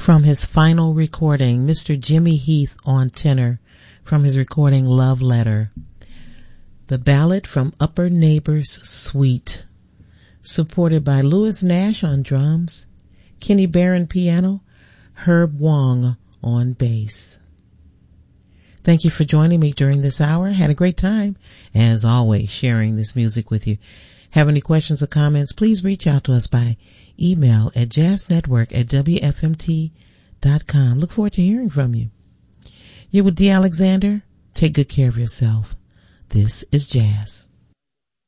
from his final recording, Mr. Jimmy Heath on tenor from his recording Love Letter. The Ballad from Upper Neighbors Suite, supported by Louis Nash on drums, Kenny Barron piano, Herb Wong on bass. Thank you for joining me during this hour. Had a great time, as always, sharing this music with you. Have any questions or comments, please reach out to us by email at jazznetwork@wfmt.com. Look forward to hearing from you. You're with D. Alexander. Take good care of yourself. This is Jazz.